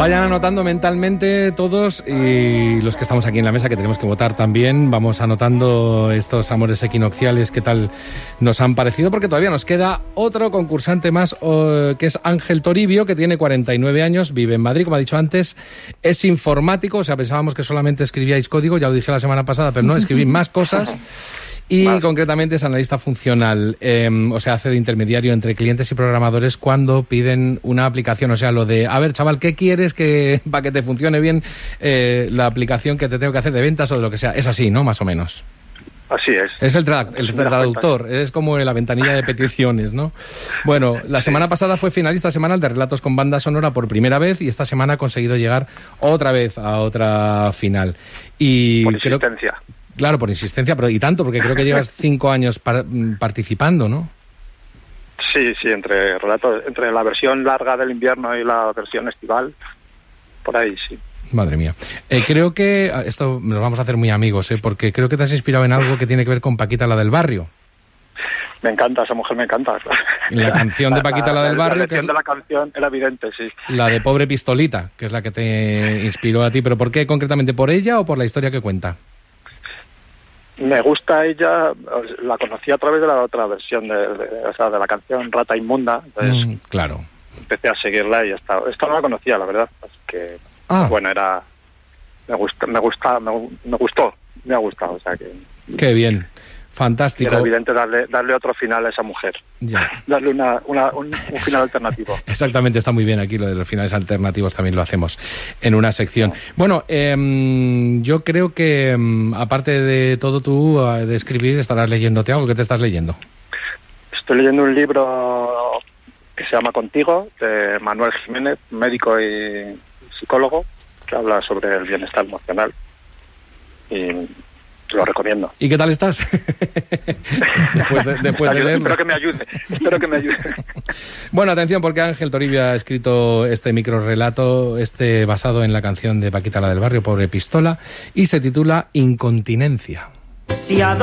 Vayan anotando mentalmente todos, y los que estamos aquí en la mesa, que tenemos que votar también, vamos anotando estos amores equinocciales, qué tal nos han parecido, porque todavía nos queda otro concursante más, que es Ángel Toribio, que tiene 49 años, vive en Madrid, como ha dicho antes, es informático, o sea, pensábamos que solamente escribíais código, ya lo dije la semana pasada, pero no, escribís más cosas. Y concretamente es analista funcional, o sea, hace de intermediario entre clientes y programadores cuando piden una aplicación. O sea, lo de, a ver, chaval, ¿qué quieres para que te funcione bien la aplicación que te tengo que hacer de ventas o de lo que sea? Es así, ¿no? Más o menos. Así es. Es el traductor, es como la ventanilla de peticiones, ¿no? Bueno, la semana pasada fue finalista semanal de Relatos con Banda Sonora por primera vez, y esta semana ha conseguido llegar otra vez a otra final. Y por insistencia. Claro, por insistencia, pero y tanto, porque creo que llevas 5 años participando, ¿no? Sí, entre la versión larga del invierno y la versión estival, por ahí sí. Madre mía. Creo que esto nos vamos a hacer muy amigos, porque creo que te has inspirado en algo que tiene que ver con Paquita, la del barrio. Me encanta, esa mujer me encanta. La canción de Paquita, la del barrio. La letra de la canción era evidente, sí. La de Pobre Pistolita, que es la que te inspiró a ti. ¿Pero por qué concretamente? ¿Por ella o por la historia que cuenta? Me gusta ella, la conocí a través de la otra versión de la canción Rata Inmunda. Entonces, claro. Empecé a seguirla y esta no la conocía, la verdad. Así que, bueno, me ha gustado, o sea que... Qué bien. Fantástico. Era evidente darle otro final a esa mujer. Ya. Darle un final alternativo. Exactamente, está muy bien aquí lo de los finales alternativos, también lo hacemos en una sección. Bueno, yo creo que aparte de todo tú, de escribir, estarás leyéndote algo. ¿Qué te estás leyendo? Estoy leyendo un libro que se llama Contigo, de Manuel Jiménez, médico y psicólogo, que habla sobre el bienestar emocional. Y... lo recomiendo. ¿Y qué tal estás? después de leerlo. Espero que me ayude. Bueno, atención, porque Ángel Toribio ha escrito este microrrelato, basado en la canción de Paquita, la del barrio, Pobre Pistola, y se titula Incontinencia.